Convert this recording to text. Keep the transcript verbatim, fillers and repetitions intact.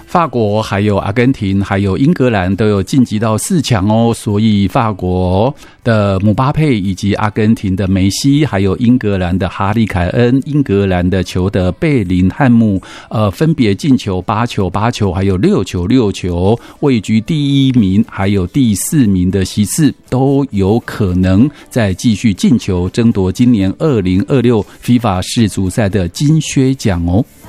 法国还有阿根廷还有英格兰都有晋级到四强哦，所以法国的姆巴佩以及阿根廷的梅西还有英格兰的哈利凯恩、英格兰的球的贝林汉姆呃，分别进球八球八球还有六球六球，位居第一名还有第四名的席次，都有可能再继续进球争夺今年二零二六 FIFA 世足赛的金靴奖哦。